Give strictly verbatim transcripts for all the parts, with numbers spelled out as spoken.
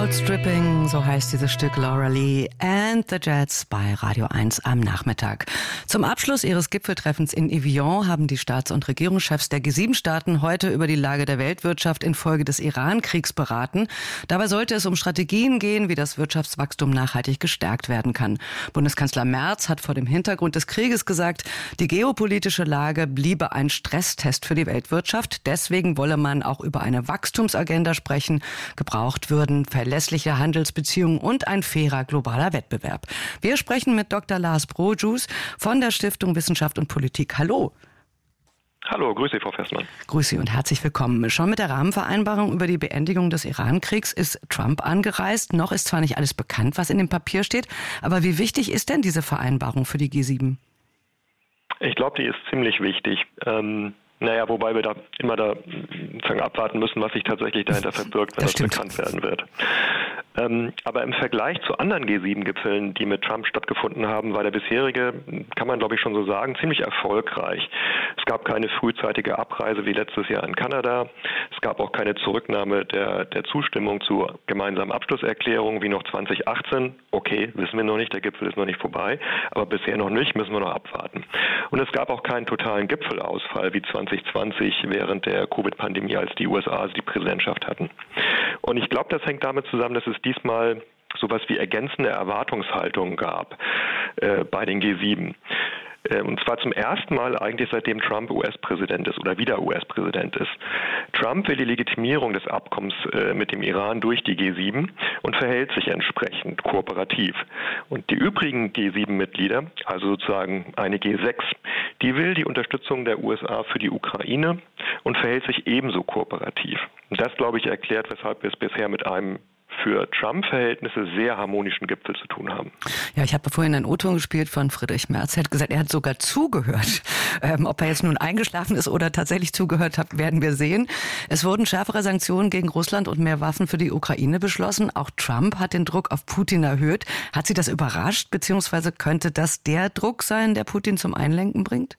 Gold Stripping, so heißt dieses Stück Laura Lee and the Jets bei Radio eins am Nachmittag. Zum Abschluss ihres Gipfeltreffens in Evian haben die Staats- und Regierungschefs der G sieben Staaten heute über die Lage der Weltwirtschaft infolge des Iran-Kriegs beraten. Dabei sollte es um Strategien gehen, wie das Wirtschaftswachstum nachhaltig gestärkt werden kann. Bundeskanzler Merz hat vor dem Hintergrund des Krieges gesagt, die geopolitische Lage bliebe ein Stresstest für die Weltwirtschaft. Deswegen wolle man auch über eine Wachstumsagenda sprechen. Gebraucht würden verlässliche Handelsbeziehungen und ein fairer globaler Wettbewerb. Wir sprechen mit Doktor Lars Brojus von der Stiftung Wissenschaft und Politik. Hallo. Hallo, grüße Sie, Frau Festmann. Grüße Sie und herzlich willkommen. Schon mit der Rahmenvereinbarung über die Beendigung des Iran-Kriegs ist Trump angereist. Noch ist zwar nicht alles bekannt, was in dem Papier steht, aber wie wichtig ist denn diese Vereinbarung für die G sieben? Ich glaube, die ist ziemlich wichtig. Ähm Naja, wobei wir da immer da sozusagen abwarten müssen, was sich tatsächlich dahinter verbirgt, wenn das, das bekannt werden wird. Ähm, aber im Vergleich zu anderen G sieben Gipfeln, die mit Trump stattgefunden haben, war der bisherige, kann man glaube ich schon so sagen, ziemlich erfolgreich. Es gab keine frühzeitige Abreise wie letztes Jahr in Kanada. Es gab auch keine Zurücknahme der, der Zustimmung zu gemeinsamen Abschlusserklärungen wie noch zwanzig achtzehn. Okay, wissen wir noch nicht, der Gipfel ist noch nicht vorbei, aber bisher noch nicht, müssen wir noch abwarten. Und es gab auch keinen totalen Gipfelausfall wie zwanzig zwanzig während der Covid-Pandemie, als die U S A die Präsidentschaft hatten. Und ich glaube, das hängt damit zusammen, dass es diesmal sowas wie ergänzende Erwartungshaltung gab äh, bei den G sieben. Äh, und zwar zum ersten Mal eigentlich seitdem Trump U S-Präsident ist oder wieder U S-Präsident ist. Trump will die Legitimierung des Abkommens äh, mit dem Iran durch die G sieben und verhält sich entsprechend kooperativ. Und die übrigen G sieben Mitglieder, also sozusagen eine G sechs, die will die Unterstützung der U S A für die Ukraine und verhält sich ebenso kooperativ. Und das, glaube ich, erklärt, weshalb wir es bisher mit einem für Trump-Verhältnisse sehr harmonischen Gipfel zu tun haben. Ja, ich habe vorhin einen O-Ton gespielt von Friedrich Merz. Er hat gesagt, er hat sogar zugehört. Ähm, ob er jetzt nun eingeschlafen ist oder tatsächlich zugehört hat, werden wir sehen. Es wurden schärfere Sanktionen gegen Russland und mehr Waffen für die Ukraine beschlossen. Auch Trump hat den Druck auf Putin erhöht. Hat Sie das überrascht, beziehungsweise könnte das der Druck sein, der Putin zum Einlenken bringt?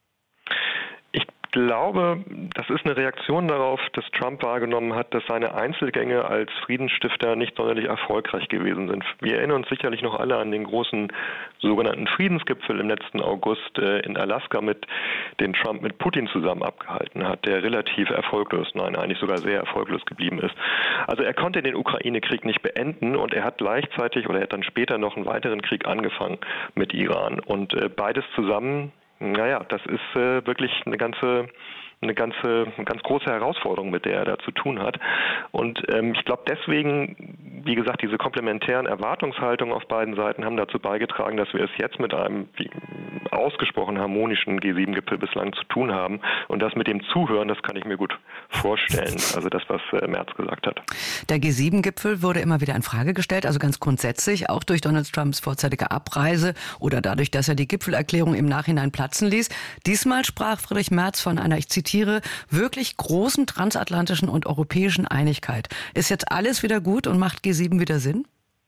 Ich glaube, das ist eine Reaktion darauf, dass Trump wahrgenommen hat, dass seine Einzelgänge als Friedensstifter nicht sonderlich erfolgreich gewesen sind. Wir erinnern uns sicherlich noch alle an den großen sogenannten Friedensgipfel im letzten August in Alaska, mit den Trump mit Putin zusammen abgehalten hat, der relativ erfolglos, nein, eigentlich sogar sehr erfolglos geblieben ist. Also er konnte den Ukraine-Krieg nicht beenden und er hat gleichzeitig oder er hat dann später noch einen weiteren Krieg angefangen mit Iran. Und beides zusammen, naja, das ist äh, wirklich eine ganze, eine ganze, eine ganz große Herausforderung, mit der er da zu tun hat. Und ähm, ich glaube deswegen, wie gesagt, diese komplementären Erwartungshaltungen auf beiden Seiten haben dazu beigetragen, dass wir es jetzt mit einem wie, ausgesprochen harmonischen G sieben Gipfel bislang zu tun haben. Und das mit dem Zuhören, das kann ich mir gut vorstellen. Also das, was äh, Merz gesagt hat. Der G sieben Gipfel wurde immer wieder in Frage gestellt, also ganz grundsätzlich, auch durch Donald Trumps vorzeitige Abreise oder dadurch, dass er die Gipfelerklärung im Nachhinein platzen ließ. Diesmal sprach Friedrich Merz von einer, ich zitiere, wirklich großen transatlantischen und europäischen Einigkeit. Ist jetzt alles wieder gut und macht G sieben wieder Sinn?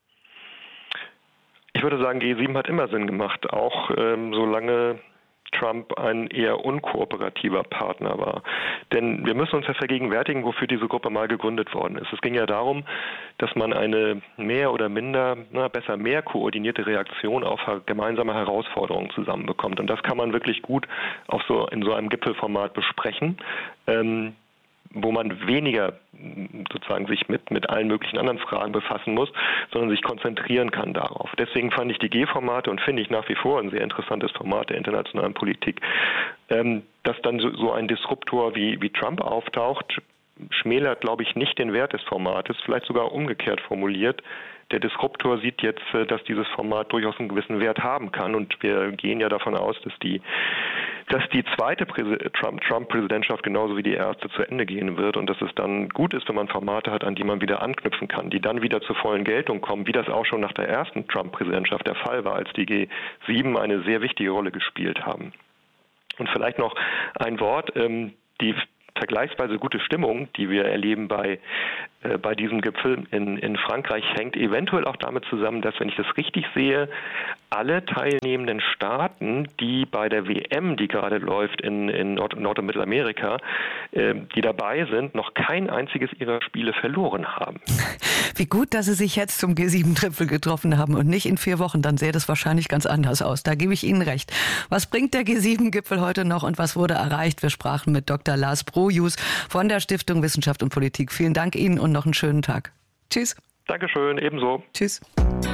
Ich würde sagen, G sieben hat immer Sinn gemacht, auch ähm, solange Trump ein eher unkooperativer Partner war. Denn wir müssen uns ja vergegenwärtigen, wofür diese Gruppe mal gegründet worden ist. Es ging ja darum, dass man eine mehr oder minder, na, besser mehr koordinierte Reaktion auf gemeinsame Herausforderungen zusammenbekommt. Und das kann man wirklich gut auch so in so einem Gipfelformat besprechen. Ähm, wo man weniger sozusagen sich mit, mit allen möglichen anderen Fragen befassen muss, sondern sich konzentrieren kann darauf. Deswegen fand ich die G-Formate und finde ich nach wie vor ein sehr interessantes Format der internationalen Politik. Ähm, dass dann so, so ein Disruptor wie, wie Trump auftaucht, schmälert, glaube ich, nicht den Wert des Formates, vielleicht sogar umgekehrt formuliert. Der Disruptor sieht jetzt, dass dieses Format durchaus einen gewissen Wert haben kann und wir gehen ja davon aus, dass die dass die zweite Trump-Präsidentschaft genauso wie die erste zu Ende gehen wird und dass es dann gut ist, wenn man Formate hat, an die man wieder anknüpfen kann, die dann wieder zur vollen Geltung kommen, wie das auch schon nach der ersten Trump-Präsidentschaft der Fall war, als die G sieben eine sehr wichtige Rolle gespielt haben. Und vielleicht noch ein Wort, ähm, die vergleichsweise gute Stimmung, die wir erleben bei, äh, bei diesem Gipfel in, in Frankreich, hängt eventuell auch damit zusammen, dass, wenn ich das richtig sehe, alle teilnehmenden Staaten, die bei der W M, die gerade läuft in, in Nord- Nord- und Mittelamerika, äh, die dabei sind, noch kein einziges ihrer Spiele verloren haben. Wie gut, dass Sie sich jetzt zum G sieben Gipfel getroffen haben und nicht in vier Wochen. Dann sähe das wahrscheinlich ganz anders aus. Da gebe ich Ihnen recht. Was bringt der G sieben Gipfel heute noch und was wurde erreicht? Wir sprachen mit Doktor Lars Brojus von der Stiftung Wissenschaft und Politik. Vielen Dank Ihnen und noch einen schönen Tag. Tschüss. Dankeschön, ebenso. Tschüss.